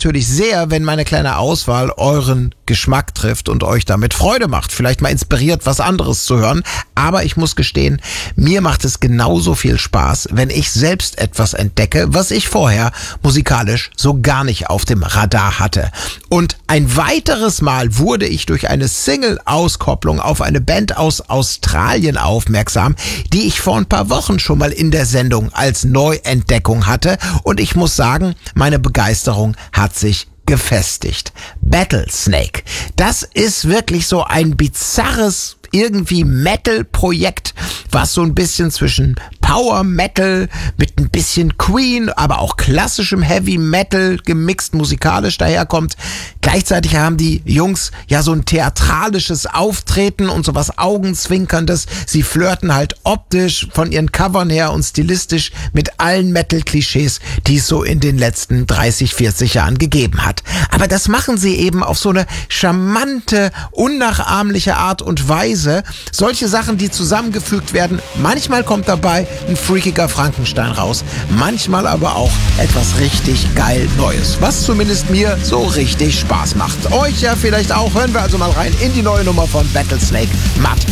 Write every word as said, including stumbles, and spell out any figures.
natürlich sehr, wenn meine kleine Auswahl euren Geschmack trifft und euch damit Freude macht. Vielleicht mal inspiriert, was anderes zu hören. Aber ich muss gestehen, mir macht es genauso viel Spaß, wenn ich selbst etwas entdecke, was ich vorher musikalisch so gar nicht auf dem Radar hatte. Und ein weiteres Mal wurde ich durch eine Single-Auskopplung auf eine Band aus Australien aufmerksam, die ich vor ein paar Wochen schon mal in der Sendung als Neuentdeckung hatte. Und ich muss sagen, meine Begeisterung hat sich gefestigt. Battlesnake. Das ist wirklich so ein bizarres irgendwie Metal-Projekt, was so ein bisschen zwischen Power Metal mit ein bisschen Queen, aber auch klassischem Heavy Metal gemixt musikalisch daherkommt. Gleichzeitig haben die Jungs ja so ein theatralisches Auftreten und sowas Augenzwinkerndes. Sie flirten halt optisch von ihren Covern her und stilistisch mit allen Metal-Klischees, die es so in den letzten dreißig, vierzig Jahren gegeben hat. Aber das machen sie eben auf so eine charmante, unnachahmliche Art und Weise. Solche Sachen, die zusammengefügt werden. Manchmal kommt dabei ein freakiger Frankenstein raus. Manchmal aber auch etwas richtig geil Neues. Was zumindest mir so richtig Spaß macht. Euch ja vielleicht auch. Hören wir also mal rein in die neue Nummer von Battlesnake. Mud.